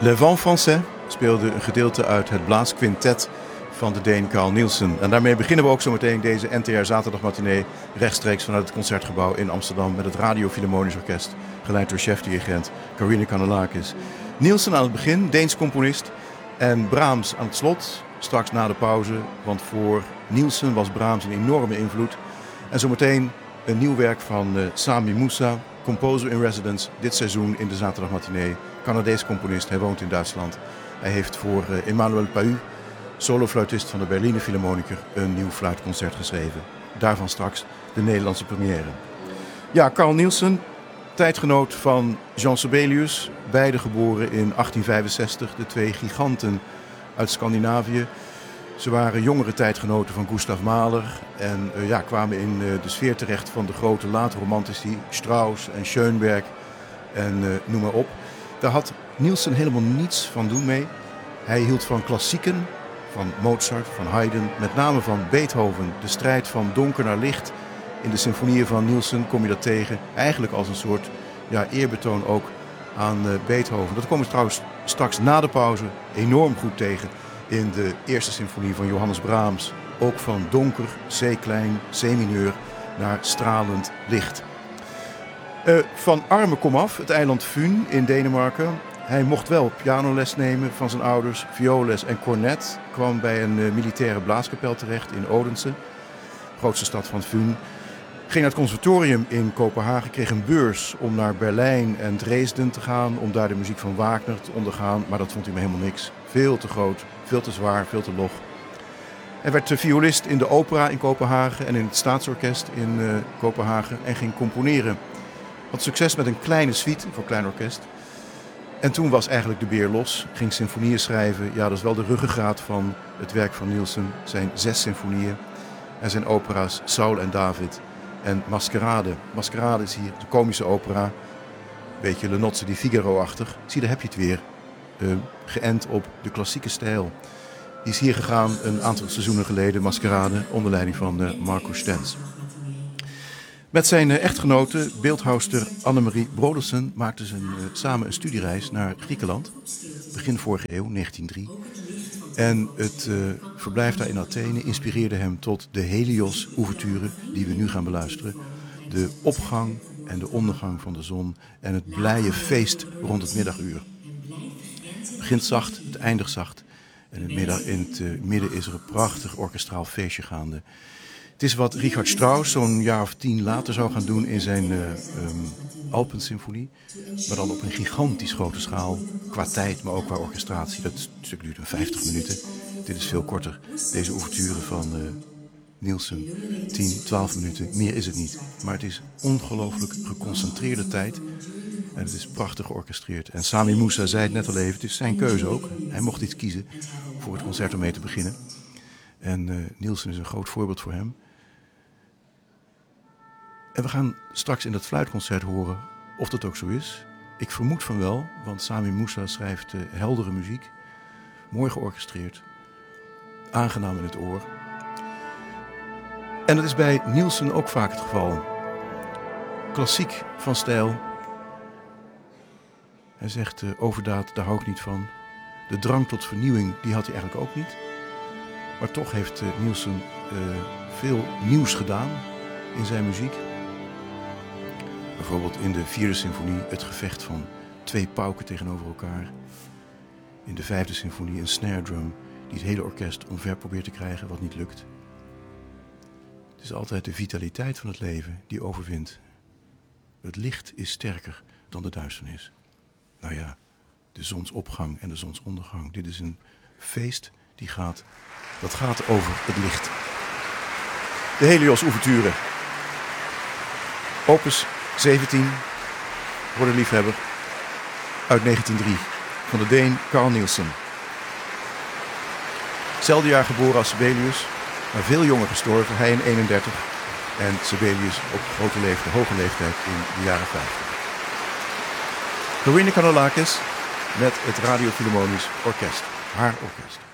Le Vent Français speelde een gedeelte uit het blaasquintet van de Deen Carl Nielsen. En daarmee beginnen we ook zo meteen deze NTR Zaterdagmatinee rechtstreeks vanuit het Concertgebouw in Amsterdam met het Radio Philharmonisch Orkest, geleid door chefdirigent Karoline Kanellakis. Nielsen aan het begin, Deens componist, en Brahms aan het slot, straks na de pauze, want voor Nielsen was Brahms een enorme invloed. En zometeen een nieuw werk van Sami Moussa, composer in residence dit seizoen in de Zaterdagmatinee. Canadees componist, hij woont in Duitsland. Hij heeft voor Emmanuel Pahu, solofluitist van de Berliner Philharmoniker, een nieuw fluitconcert geschreven. Daarvan straks de Nederlandse première. Ja, Carl Nielsen, tijdgenoot van Jean Sibelius, beide geboren in 1865, de twee giganten uit Scandinavië. Ze waren jongere tijdgenoten van Gustav Mahler en kwamen in de sfeer terecht van de grote late romantici, Strauss en Schoenberg en noem maar op. Daar had Nielsen helemaal niets van doen mee. Hij hield van klassieken, van Mozart, van Haydn, met name van Beethoven. De strijd van donker naar licht. In de symfonieën van Nielsen kom je dat tegen. Eigenlijk als een soort eerbetoon ook aan Beethoven. Dat komen we trouwens straks na de pauze enorm goed tegen in de eerste symfonie van Johannes Brahms. Ook van donker, C-klein, C-mineur naar stralend licht. Van arme komaf, het eiland Fyn in Denemarken. Hij mocht wel pianoles nemen van zijn ouders, vioolles en cornet. Kwam bij een militaire blaaskapel terecht in Odense, grootste stad van Fyn. Ging naar het conservatorium in Kopenhagen, kreeg een beurs om naar Berlijn en Dresden te gaan, om daar de muziek van Wagner te ondergaan. Maar dat vond hij me helemaal niks. Veel te groot, veel te zwaar, veel te log. Hij werd violist in de opera in Kopenhagen en in het staatsorkest in Kopenhagen en ging componeren. Had succes met een kleine suite voor klein orkest. En toen was eigenlijk de beer los. Ging symfonieën schrijven. Ja, dat is wel de ruggengraat van het werk van Nielsen. Zijn 6 symfonieën. En zijn opera's Saul en David en Maskerade. Maskerade is hier de komische opera. Beetje Le Nozze di Figaro-achtig. Zie, daar heb je het weer. Geënt op de klassieke stijl. Die is hier gegaan een aantal seizoenen geleden. Maskerade onder leiding van Marco Stenz. Met zijn echtgenote, beeldhouwster Annemarie Brodersen, maakten ze samen een studiereis naar Griekenland. Begin vorige eeuw, 1903. En het verblijf daar in Athene inspireerde hem tot de Helios-ouverture die we nu gaan beluisteren. De opgang en de ondergang van de zon en het blije feest rond het middaguur. Het begint zacht, het eindigt zacht. En in het midden is er een prachtig orkestraal feestje gaande. Het is wat Richard Strauss zo'n jaar of 10 later zou gaan doen in zijn Alpensymfonie. Maar dan op een gigantisch grote schaal, qua tijd, maar ook qua orchestratie. Dat stuk duurt 50 minuten. Dit is veel korter. Deze ouverture van Nielsen, 10, 12 minuten. Meer is het niet. Maar het is ongelooflijk geconcentreerde tijd. En het is prachtig georchestreerd. En Sami Moussa zei het net al even, het is zijn keuze ook. Hij mocht iets kiezen voor het concert om mee te beginnen. En Nielsen is een groot voorbeeld voor hem. En we gaan straks in dat fluitconcert horen of dat ook zo is. Ik vermoed van wel, want Sami Moussa schrijft heldere muziek. Mooi georchestreerd. Aangenaam in het oor. En dat is bij Nielsen ook vaak het geval. Klassiek van stijl. Hij zegt overdaad, daar hou ik niet van. De drang tot vernieuwing, die had hij eigenlijk ook niet. Maar toch heeft Nielsen veel nieuws gedaan in zijn muziek. Bijvoorbeeld in de 4e symfonie het gevecht van 2 pauken tegenover elkaar. In de 5e symfonie een snare drum die het hele orkest omver probeert te krijgen wat niet lukt. Het is altijd de vitaliteit van het leven die overwint. Het licht is sterker dan de duisternis. Nou ja, de zonsopgang en de zonsondergang. Dit is een feest dat gaat over het licht. De Helios-ouverture. Opus 17, voor de liefhebber, uit 1903, van de Deen Carl Nielsen. Hetzelfde jaar geboren als Sibelius, maar veel jonger gestorven, hij in 31 en Sibelius op hoge leeftijd in de jaren 50. Karoline Kanellakis met het Radio Philharmonisch Orkest, haar orkest.